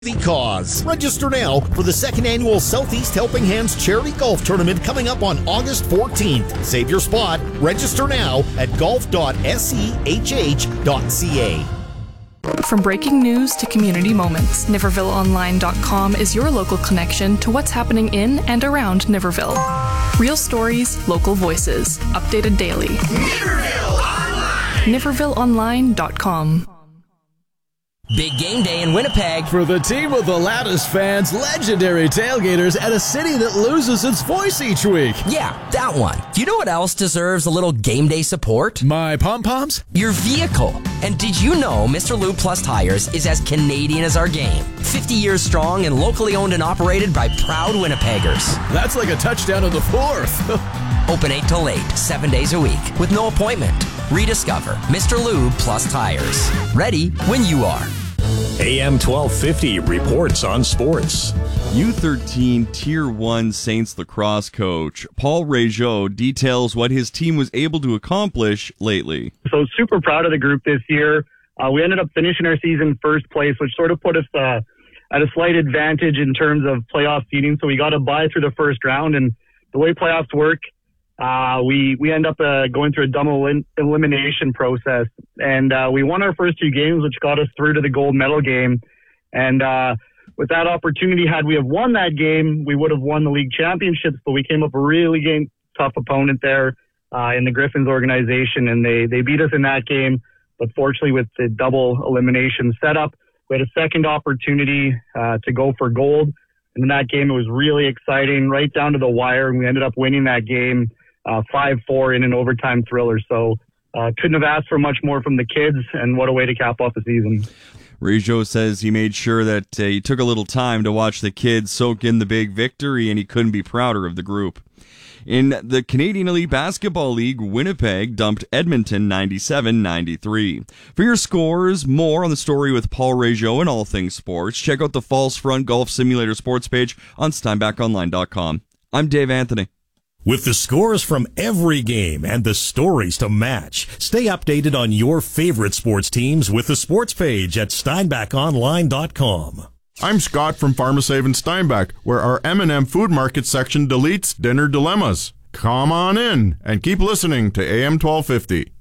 The cause. Register now for the second annual Southeast Helping Hands Charity Golf Tournament coming up on August 14th. Save your spot. Register now at golf.sehh.ca. From breaking news to community moments, NivervilleOnline.com is your local connection to what's happening in and around Niverville. Real stories, local voices, updated daily. Niverville Online! NivervilleOnline.com. Big game day in Winnipeg. For the team of the loudest fans, legendary tailgaters, and a city that loses its voice each week. Yeah, that one. You know what else deserves a little game day support? My pom-poms? Your vehicle. And did you know Mr. Lube Plus Tires is as Canadian as our game? 50 years strong and locally owned and operated by proud Winnipeggers. That's like a touchdown in the fourth. Open 8 till 8, 7 days a week, with no appointment. Rediscover Mr. Lube Plus Tires. Ready when you are. AM 1250 reports on sports. U13 Tier 1 Saints lacrosse coach Paul Régeau details what his team was able to accomplish lately. So super proud of the group this year. We ended up finishing our season first place, which sort of put us at a slight advantage in terms of playoff seeding. So we got to bye through the first round, and the way playoffs work, we end up going through a double elimination process, and we won our first 2 games, which got us through to the gold medal game. And with that opportunity, had we have won that game, we would have won the league championships. But we came up a really tough opponent there in the Griffins organization, and they beat us in that game. But fortunately, with the double elimination setup, we had a second opportunity to go for gold. And in that game, it was really exciting, right down to the wire, and we ended up winning that game 5-4 in an overtime thriller. So couldn't have asked for much more from the kids, and what a way to cap off the season. Régeau says he made sure that he took a little time to watch the kids soak in the big victory, and he couldn't be prouder of the group. In the Canadian Elite Basketball League, Winnipeg dumped Edmonton 97-93. For your scores, more on the story with Paul Régeau and all things sports, check out the False Front Golf Simulator sports page on SteinbachOnline.com. I'm Dave Anthony. With the scores from every game and the stories to match, stay updated on your favorite sports teams with the sports page at SteinbachOnline.com. I'm Scott from Pharmasave in Steinbach, where our M&M Food Market section deletes dinner dilemmas. Come on in and keep listening to AM 1250.